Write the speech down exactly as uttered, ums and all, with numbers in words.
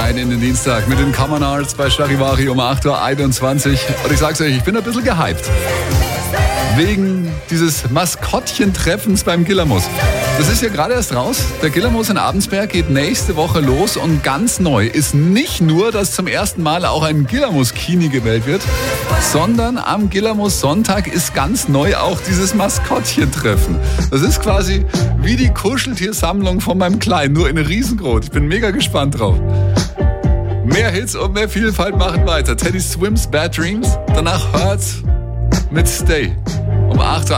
rein in den Dienstag mit den Common Arts bei Charivari um acht Uhr einundzwanzig. Und ich sag's euch, ich bin ein bisschen gehypt. Wegen dieses Maskottchen-Treffens beim Gillermoos. Das ist ja gerade erst raus. Der Gillermoos in Abensberg geht nächste Woche los und ganz neu ist nicht nur, dass zum ersten Mal auch ein Gillermoos-Kini gewählt wird, sondern am Gillermoos-Sonntag ist ganz neu auch dieses Maskottchen-Treffen. Das ist quasi wie die Kuscheltiersammlung von meinem Kleinen, nur in riesengroß. Ich bin mega gespannt drauf. Mehr Hits und mehr Vielfalt machen weiter. Teddy Swims, Bad Dreams, danach Hurts mit Stay. Um acht Uhr